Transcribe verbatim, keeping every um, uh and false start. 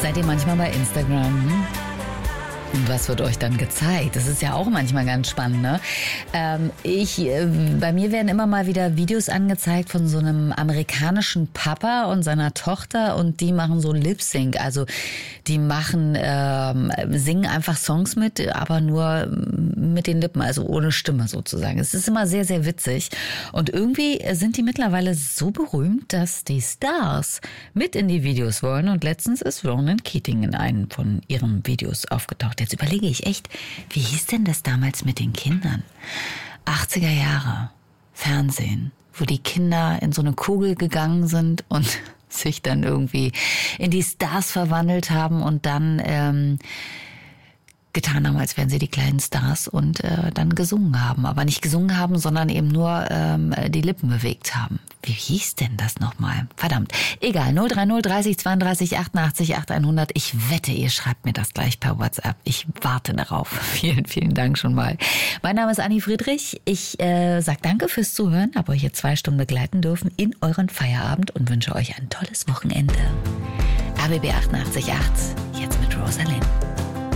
Seid ihr manchmal bei Instagram? Und was wird euch dann gezeigt? Das ist ja auch manchmal ganz spannend, ne? Ähm, ich, äh, bei mir werden immer mal wieder Videos angezeigt von so einem amerikanischen Papa und seiner Tochter und die machen so Lip-Sync. Also die machen, ähm, singen einfach Songs mit, aber nur mit den Lippen, also ohne Stimme sozusagen. Es ist immer sehr, sehr witzig. Und irgendwie sind die mittlerweile so berühmt, dass die Stars mit in die Videos wollen. Und letztens ist Ronan Keating in einem von ihren Videos aufgetaucht. Jetzt überlege ich echt, wie hieß denn das damals mit den Kindern? achtziger Jahre, Fernsehen, wo die Kinder in so eine Kugel gegangen sind und sich dann irgendwie in die Stars verwandelt haben und dann ähm, getan haben, als wären sie die kleinen Stars und äh, dann gesungen haben. Aber nicht gesungen haben, sondern eben nur ähm, die Lippen bewegt haben. Wie hieß denn das nochmal? Verdammt. Egal, null drei null dreißig zweiunddreißig achtundachtzig achthundert. Ich wette, ihr schreibt mir das gleich per WhatsApp. Ich warte darauf. Vielen, vielen Dank schon mal. Mein Name ist Anni Friedrich. Ich äh, sag danke fürs Zuhören, habe euch hier zwei Stunden begleiten dürfen in euren Feierabend und wünsche euch ein tolles Wochenende. R B B achtundachtzig Komma acht, jetzt mit Rosalind.